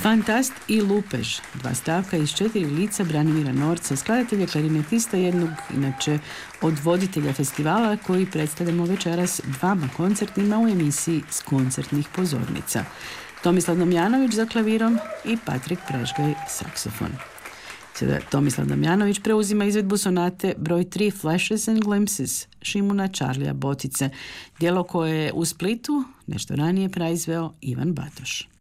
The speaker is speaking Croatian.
Fantast i lupež, dva stavka iz 4 lica Branimira Norca, skladatelja, klarinetista, jednog inače od voditelja festivala koji predstavljamo večeras dvama koncertima u emisiji S koncertnih pozornica. Tomislav Damjanović za klavirom i Patrik Prežgaj saksofon. Sada Tomislav Damjanović preuzima izvedbu sonate broj 3 Flashes and Glimpses Šimuna Čarlija Botice, djelo koje je u Splitu nešto ranije proizveo Ivan Batoš.